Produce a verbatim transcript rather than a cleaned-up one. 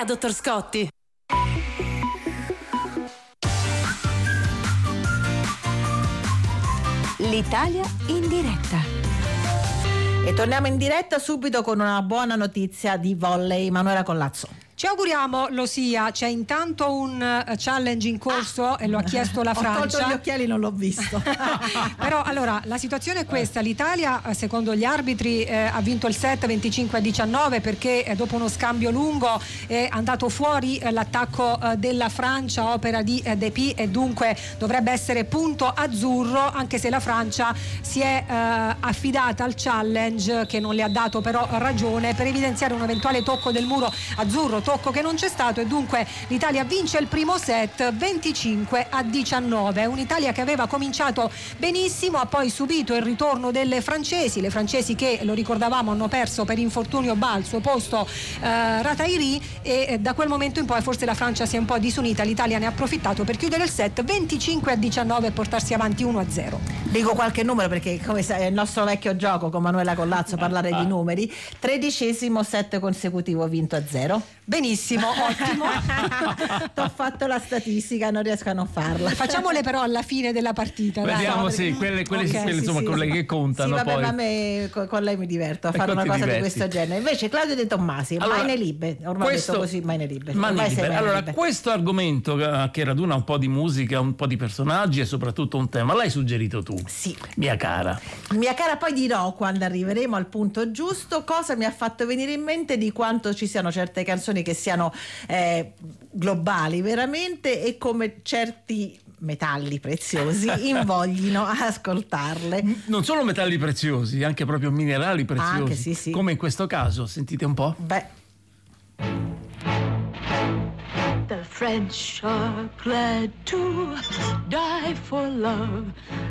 Ea, dottor Scotti. L'Italia in diretta. E torniamo in diretta subito con una buona notizia di volley. Manuela Collazzo. Ci auguriamo lo sia. C'è intanto un uh, challenge in corso ah. e lo ha chiesto la Francia. Ho tolto gli occhiali, non l'ho visto. Però allora la situazione è questa: l'Italia secondo gli arbitri eh, ha vinto il set venticinque a diciannove perché eh, dopo uno scambio lungo è andato fuori eh, l'attacco eh, della Francia, opera di eh, Depy, e dunque dovrebbe essere punto azzurro, anche se la Francia si è eh, affidata al challenge, che non le ha dato però ragione, per evidenziare un eventuale tocco del muro azzurro, tocco che non c'è stato, e dunque l'Italia vince il primo set venticinque a diciannove. Un'Italia che aveva cominciato benissimo, ha poi subito il ritorno delle francesi, le francesi che, lo ricordavamo, hanno perso per infortunio Ba al suo posto eh, Ratairi, e eh, da quel momento in poi forse la Francia si è un po' disunita. L'Italia ne ha approfittato per chiudere il set venticinque a diciannove e portarsi avanti uno a zero. Dico qualche numero perché, come sai, è il nostro vecchio gioco con Manuela Collazzo parlare di numeri. Tredicesimo set consecutivo vinto a zero. Benissimo, ottimo. Ti ho fatto la statistica, non riesco a non farla. Facciamole però alla fine della partita. Vediamo, dai. sì, quelle, quelle, Okay, quelle sì, insomma, sì, quelle sì. che contano. Sì, vabbè, poi. ma a me con, con lei mi diverto a Ecco, fare una ti cosa diverti. di questo genere. Invece Claudio De Tommasi, Allora, mai ne libe. Ormai questo, ho detto così, mai ne libe. Mani Ormai sei libere. mai ne Allora, libe. questo argomento eh, che raduna un po' di musica, un po' di personaggi e soprattutto un tema, l'hai suggerito tu, Sì. mia cara. Mia cara, poi dirò quando arriveremo al punto giusto cosa mi ha fatto venire in mente di quanto ci siano certe canzoni che siano eh, globali veramente, e come certi metalli preziosi invoglino a ascoltarle. Non solo metalli preziosi, anche proprio minerali preziosi. Anche, sì, sì. Come in questo caso, sentite un po'. Beh, The French are glad to die for love.